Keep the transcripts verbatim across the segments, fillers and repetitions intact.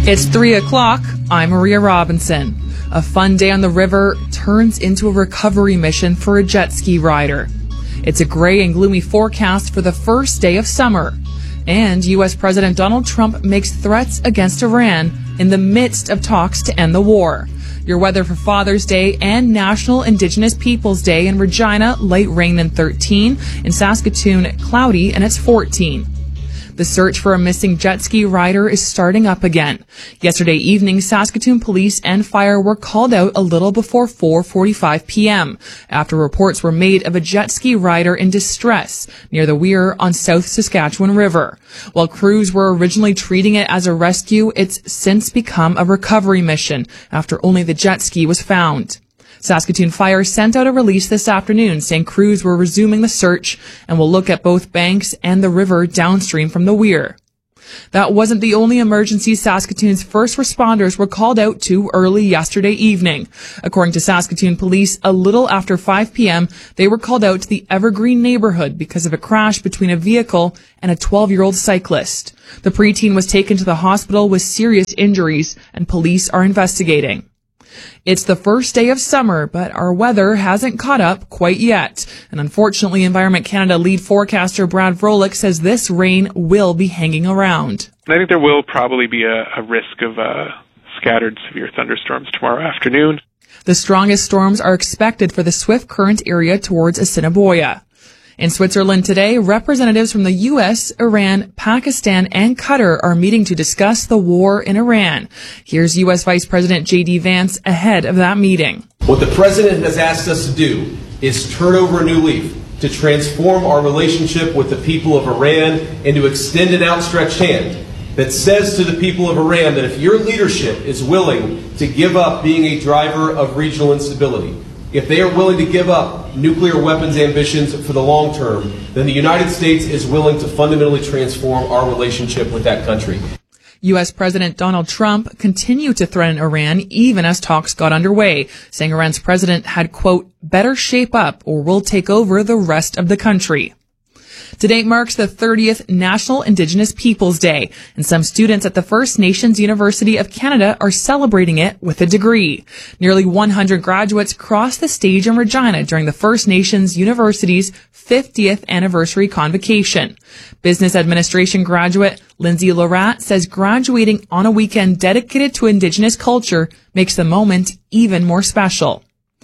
It's three o'clock. I'm Maria Robinson. A fun day on the river turns into a recovery mission for a jet ski rider. It's a gray and gloomy forecast for the first day of summer. And U S President Donald Trump makes threats against Iran in the midst of talks to end the war. Your weather for Father's Day and National Indigenous Peoples Day in Regina, light rain and thirteen. In Saskatoon, cloudy and it's fourteen. The search for a missing jet ski rider is starting up again. Yesterday evening, Saskatoon police and fire were called out a little before four forty-five p.m. after reports were made of a jet ski rider in distress near the weir on South Saskatchewan River. While crews were originally treating it as a rescue, it's since become a recovery mission after only the jet ski was found. Saskatoon Fire sent out a release this afternoon saying crews were resuming the search and will look at both banks and the river downstream from the weir. That wasn't the only emergency Saskatoon's first responders were called out to early yesterday evening. According to Saskatoon police, a little after five p.m., they were called out to the Evergreen neighborhood because of a crash between a vehicle and a twelve-year-old cyclist. The preteen was taken to the hospital with serious injuries, and police are investigating. It's the first day of summer, but our weather hasn't caught up quite yet. And unfortunately, Environment Canada lead forecaster Brad Vrolik says this rain will be hanging around. I think there will probably be a, a risk of uh, scattered severe thunderstorms tomorrow afternoon. The strongest storms are expected for the Swift Current area towards Assiniboia. In Switzerland today, representatives from the U S, Iran, Pakistan, and Qatar are meeting to discuss the war in Iran. Here's U S Vice President J D Vance ahead of that meeting. What the President has asked us to do is turn over a new leaf, to transform our relationship with the people of Iran and to extend an outstretched hand that says to the people of Iran that if your leadership is willing to give up being a driver of regional instability, if they are willing to give up nuclear weapons ambitions for the long term, then the United States is willing to fundamentally transform our relationship with that country. U S President Donald Trump continued to threaten Iran even as talks got underway, saying Iran's president had, quote, better shape up or we'll take over the rest of the country. Today marks the thirtieth National Indigenous Peoples Day, and some students at the First Nations University of Canada are celebrating it with a degree. Nearly one hundred graduates crossed the stage in Regina during the First Nations University's fiftieth anniversary convocation. Business administration graduate Lindsay Lorat says graduating on a weekend dedicated to Indigenous culture makes the moment even more special.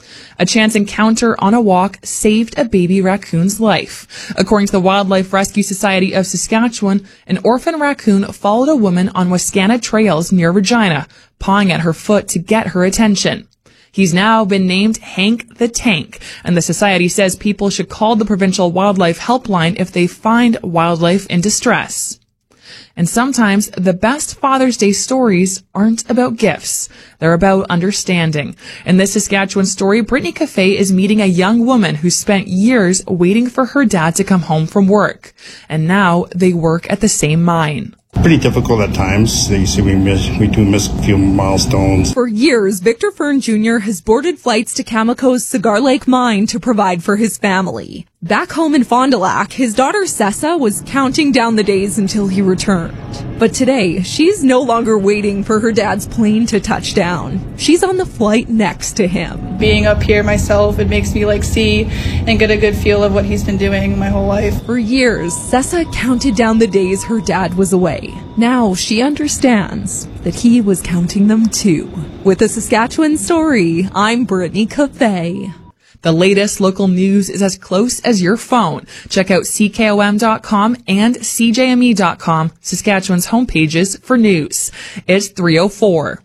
A chance encounter on a walk saved a baby raccoon's life. According to the Wildlife Rescue Society of Saskatchewan, an orphan raccoon followed a woman on Wascana trails near Regina, pawing at her foot to get her attention. He's now been named Hank the Tank, and the society says people should call the provincial wildlife helpline if they find wildlife in distress. And sometimes the best Father's Day stories aren't about gifts. They're about understanding. In this Saskatchewan story, Brittany Cafe is meeting a young woman who spent years waiting for her dad to come home from work. And now they work at the same mine. Pretty difficult at times. You see, we miss, we do miss a few milestones. For years, Victor Fern Junior has boarded flights to Cameco's Cigar Lake mine to provide for his family. Back home in Fond du Lac, his daughter Sessa was counting down the days until he returned. But today, she's no longer waiting for her dad's plane to touch down. She's on the flight next to him. Being up here myself, it makes me like see and get a good feel of what he's been doing my whole life. For years, Sessa counted down the days her dad was away. Now she understands that he was counting them too. With a Saskatchewan story, I'm Brittany Cafe. The latest local news is as close as your phone. Check out C K O M dot com and C J M E dot com, Saskatchewan's homepages for news. It's three oh four.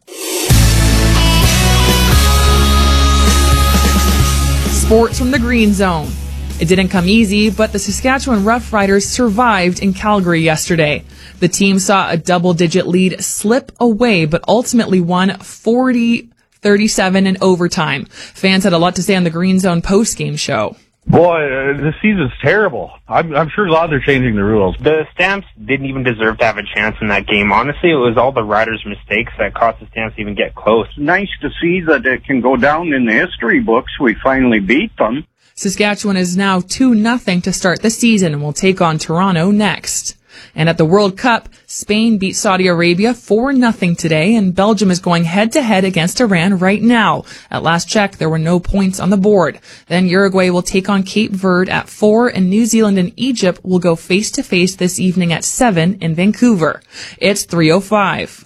Sports from the Green Zone. It didn't come easy, but the Saskatchewan Roughriders survived in Calgary yesterday. The team saw a double-digit lead slip away, but ultimately won forty thirty-seven in overtime. Fans had a lot to say on the Green Zone post-game show. Boy, uh, this season's terrible. I'm, I'm sure glad they're changing the rules. The Stamps didn't even deserve to have a chance in that game. Honestly, it was all the Riders' mistakes that cost the Stamps to even get close. Nice to see that it can go down in the history books. We finally beat them. Saskatchewan is now two nothing to start the season and will take on Toronto next. And at the World Cup, Spain beat Saudi Arabia four nothing today, and Belgium is going head-to-head against Iran right now. At last check, there were no points on the board. Then Uruguay will take on Cape Verde at four, and New Zealand and Egypt will go face-to-face this evening at seven in Vancouver. It's three oh five.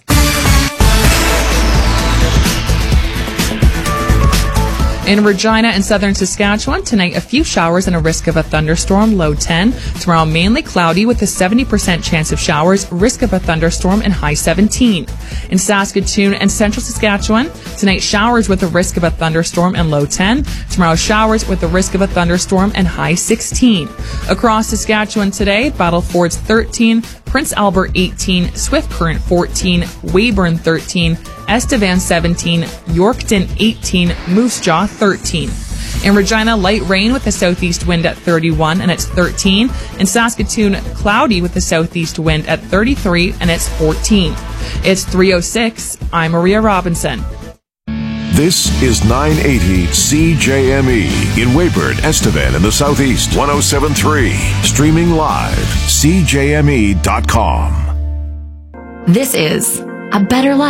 In Regina and southern Saskatchewan, tonight a few showers and a risk of a thunderstorm, low ten. Tomorrow mainly cloudy with a seventy percent chance of showers, risk of a thunderstorm, and high seventeen. In Saskatoon and central Saskatchewan, tonight showers with a risk of a thunderstorm and low ten. Tomorrow showers with a risk of a thunderstorm and high sixteen. Across Saskatchewan today, Battle Ford's thirteen, Prince Albert eighteen, Swift Current fourteen, Weyburn thirteen, Estevan seventeen, Yorkton eighteen, Moose Jaw thirteen. In Regina, light rain with a southeast wind at thirty-one, and it's thirteen. In Saskatoon, cloudy with a southeast wind at thirty-three, and it's fourteen. It's three oh six. I'm Maria Robinson. This is nine eighty C J M E in Weyburn, Estevan, in the southeast. one oh seven point three. Streaming live. C J M E dot com. This is A Better Life.